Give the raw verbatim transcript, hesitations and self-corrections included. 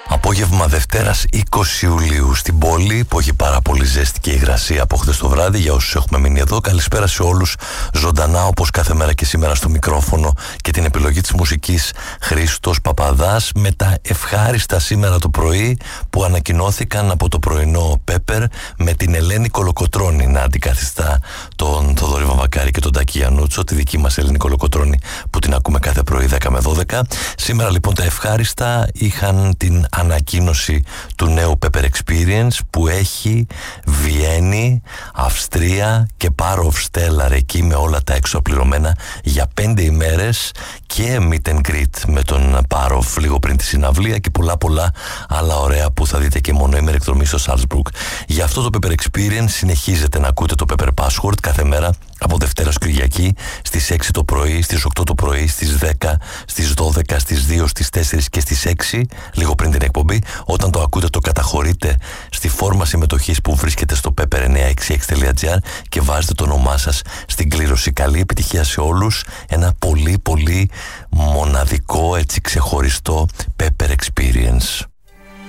Απόγευμα Δευτέρας είκοσι Ιουλίου στην πόλη που έχει πάρα πολύ ζέστη και υγρασία από χθες το βράδυ. Για όσους έχουμε μείνει εδώ, καλησπέρα σε όλους. Ζωντανά όπως κάθε μέρα και σήμερα στο μικρόφωνο και την επιλογή της μουσικής Χρήστος Παπαδάς, με τα ευχάριστα σήμερα το πρωί που ανακοινώθηκαν από το πρωινό Πέπερ, με την Ελένη Κολοκοτρώνη να αντικαθιστά τον Θοδωρή Βαμβακάρη και τον Τάκη Γιαννούτσο, τη δική μας Ελένη Κολοκοτρώνη που την ακούμε κάθε πρωί δέκα με δώδεκα. Σήμερα λοιπόν τα ευχάριστα είχαν την ανακοίνωση του νέου Pepper Experience που έχει Βιέννη, Αυστρία και Πάροφ Στέλλαρ εκεί με όλα τα εξωπληρωμένα για πέντε ημέρες και meet and greet με τον Πάροφ λίγο πριν τη συναυλία και πολλά πολλά άλλα ωραία που θα δείτε και μονοήμερη εκδρομή στο Salzburg. Για αυτό το Pepper Experience συνεχίζετε να ακούτε το Pepper Password κάθε μέρα από Δευτέρα ως Κυριακή στις έξι το πρωί, στις οκτώ το πρωί, στις δέκα, στις δώδεκα, στις δύο, στις τέσσερα και στις έξι, λίγο πριν την εκπομπή. Όταν το ακούτε το καταχωρείτε στη φόρμα συμμετοχής που βρίσκεται στο pepper εννιακόσια εξήντα έξι τελεία gr και βάζετε το όνομά σας στην κλήρωση. Καλή επιτυχία σε όλους. Ένα πολύ πολύ μοναδικό, έτσι ξεχωριστό Pepper Experience.